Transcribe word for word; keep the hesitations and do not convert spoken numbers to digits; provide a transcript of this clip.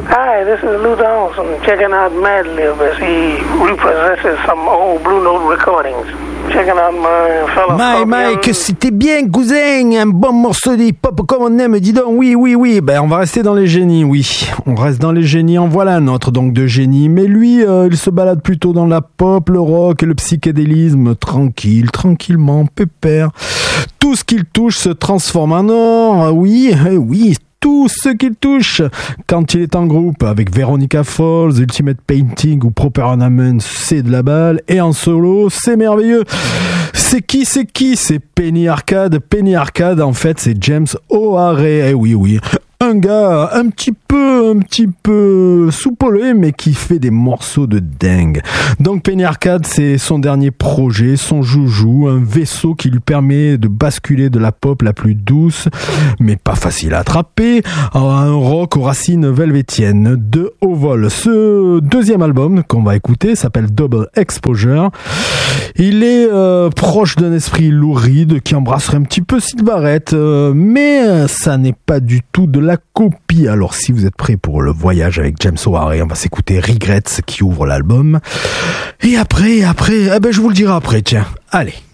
Hi, this is Lou Donaldson checking out Madlib as he repossesses some old Blue Note recordings. Checking out my fellow My, Mike, c'était bien, cousin, un bon morceau de hip-hop comme on aime, dis donc, oui, oui, oui, ben on va rester dans les génies, oui, on reste dans les génies, en voilà un autre donc de génie, mais lui, euh, il se balade plutôt dans la pop, le rock et le psychédélisme, tranquille, tranquillement, pépère, tout ce qu'il touche se transforme en or, oui, oui, tout ce qu'il touche. Quand il est en groupe avec Veronica Falls, Ultimate Painting ou Proper Ornament, c'est de la balle. Et en solo, c'est merveilleux. C'est qui, c'est qui? C'est Penny Arcade. Penny Arcade, en fait, c'est James O'Hare. Eh oui, oui. Un gars un petit peu, un petit peu soupolé, mais qui fait des morceaux de dingue. Donc Penny Arcade, c'est son dernier projet, son joujou, un vaisseau qui lui permet de basculer de la pop la plus douce, mais pas facile à attraper, à un rock aux racines velvétiennes de haut vol. Ce deuxième album qu'on va écouter s'appelle Double Exposure. Il est euh, proche d'un esprit louride qui embrasserait un petit peu Syd Barrett, euh, mais ça n'est pas du tout de la copie. Alors si vous êtes prêts pour le voyage avec James O'Hare, on va s'écouter Regrets qui ouvre l'album. Et après, après, eh ben je vous le dirai après, tiens. Allez.